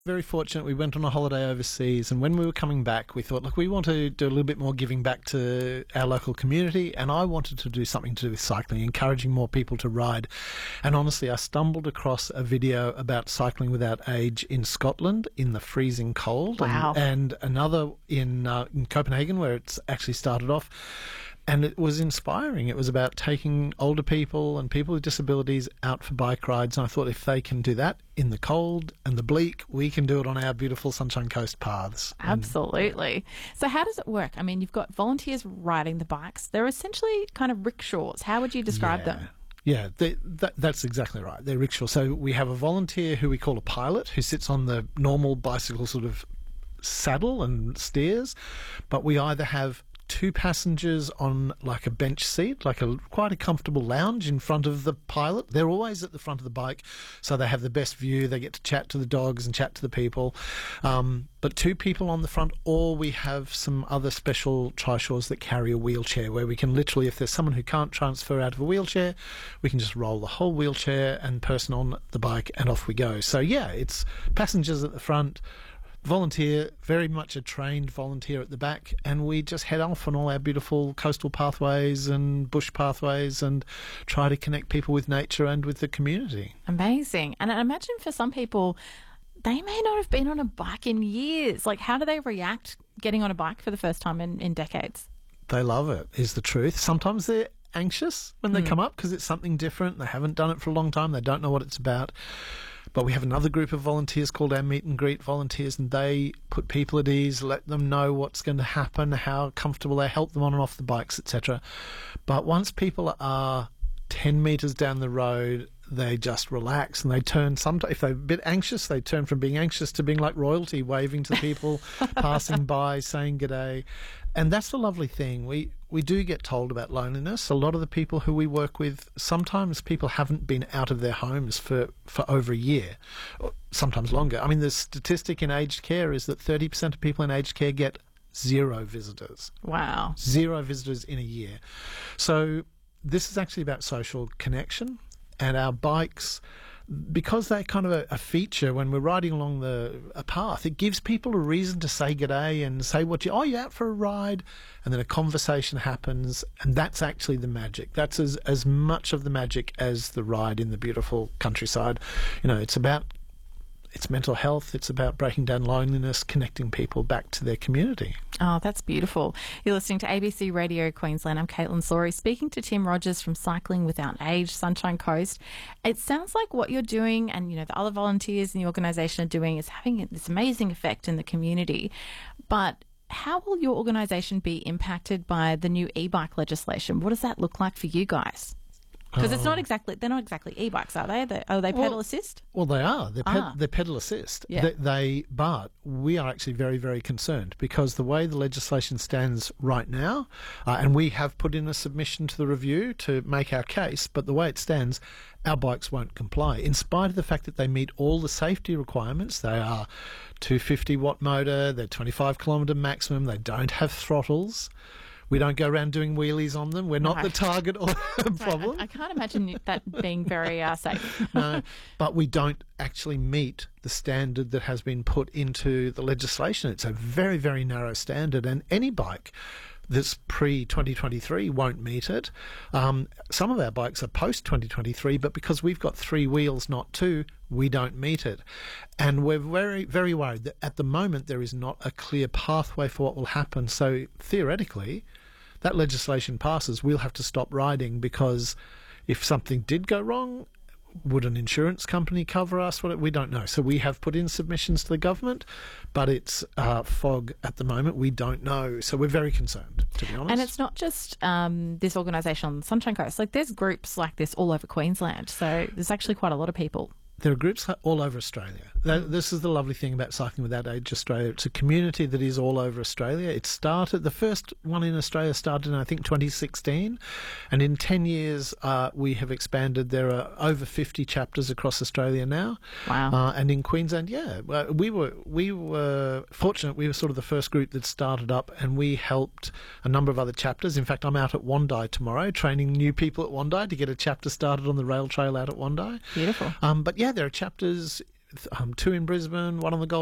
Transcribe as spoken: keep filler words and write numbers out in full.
Very fortunate. We went on a holiday overseas, and when we were coming back, we thought, look, we want to do a little bit more giving back to our local community, and I wanted to do something to do with cycling, encouraging more people to ride. And honestly, I stumbled across a video about cycling without age in Scotland in the freezing cold. Wow. And, and another in, uh, in Copenhagen, where it's actually started off. And it was inspiring. It was about taking older people and people with disabilities out for bike rides. And I thought, if they can do that in the cold and the bleak, we can do it on our beautiful Sunshine Coast paths. Absolutely. And, so how does it work? I mean, you've got volunteers riding the bikes. They're essentially kind of rickshaws. How would you describe yeah. them? Yeah, they, that, that's exactly right. They're rickshaws. So we have a volunteer who we call a pilot, who sits on the normal bicycle sort of saddle and steers. But we either have two passengers on like a bench seat, like a quite a comfortable lounge in front of the pilot. They're always at the front of the bike, so they have the best view. They get to chat to the dogs and chat to the people. Um, but two people on the front, or we have some other special trishaws that carry a wheelchair, where we can literally, if there's someone who can't transfer out of a wheelchair, we can just roll the whole wheelchair and person on the bike, and off we go. So yeah, it's passengers at the front, volunteer, very much a trained volunteer at the back, and we just head off on all our beautiful coastal pathways and bush pathways and try to connect people with nature and with the community. Amazing. And I imagine for some people, they may not have been on a bike in years. Like, how do they react getting on a bike for the first time in, in decades? They love it, is the truth. Sometimes they're anxious when they mm. come up because it's something different. They haven't done it for a long time. They don't know what it's about. But we have another group of volunteers called our Meet and Greet volunteers, and they put people at ease, let them know what's going to happen, how comfortable they help them on and off the bikes, et cetera. But once people are ten metres down the road, they just relax and they turn, sometimes, if they're a bit anxious, they turn from being anxious to being like royalty, waving to people passing by, saying g'day. And that's the lovely thing. We we do get told about loneliness. A lot of the people who we work with, sometimes people haven't been out of their homes for, for over a year, or sometimes longer. I mean, the statistic in aged care is that thirty percent of people in aged care get zero visitors. Wow. Zero visitors in a year. So this is actually about social connection. And our bikes, because they're kind of a, a feature when we're riding along the a path, it gives people a reason to say g'day and say what you, oh, you're out for a ride, and then a conversation happens, and that's actually the magic. That's as, as much of the magic as the ride in the beautiful countryside. You know, it's about it's mental health, it's about breaking down loneliness, connecting people back to their community. Oh, that's beautiful. You're listening to A B C Radio Queensland. I'm Caitlin Sawrey, speaking to Tim Rogers from Cycling Without Age, Sunshine Coast. It sounds like what you're doing and, you know, the other volunteers in the organisation are doing is having this amazing effect in the community. But how will your organisation be impacted by the new e-bike legislation? What does that look like for you guys? Because it's not exactly, they're not exactly e-bikes, are they? They are they pedal well, assist? Well, they are. They're, pe- ah. they're pedal assist. Yeah. They, they, but we are actually very, very concerned because the way the legislation stands right now, uh, and we have put in a submission to the review to make our case, but the way it stands, our bikes won't comply. In spite of the fact that they meet all the safety requirements, they are two hundred fifty watt motor, they're twenty-five kilometre maximum, they don't have throttles. We don't go around doing wheelies on them. We're not no. the target or problem. I, I can't imagine that being very uh, safe. No, but we don't actually meet the standard that has been put into the legislation. It's a very, very narrow standard, and any bike that's pre twenty twenty-three won't meet it. Um, some of our bikes are post twenty twenty-three, but because we've got three wheels, not two, we don't meet it. And we're very, very worried that at the moment there is not a clear pathway for what will happen. So theoretically, that legislation passes, we'll have to stop riding, because if something did go wrong, would an insurance company cover us? We don't know. So we have put in submissions to the government, but it's uh, fog at the moment. We don't know. So we're very concerned, to be honest. And it's not just um, this organisation on the Sunshine Coast. Like, there's groups like this all over Queensland. So there's actually quite a lot of people. There are groups all over Australia. This is the lovely thing about Cycling Without Age Australia. It's a community that is all over Australia. It started, the first one in Australia started in, I think, twenty sixteen. And in ten years, uh, we have expanded. There are over fifty chapters across Australia now. Wow. Uh, and in Queensland, yeah, we were, we were fortunate. We were sort of the first group that started up, and we helped a number of other chapters. In fact, I'm out at Wondai tomorrow, training new people at Wondai to get a chapter started on the rail trail out at Wondai. Beautiful. Um, but yeah, there are chapters um, two in Brisbane, one on the Gold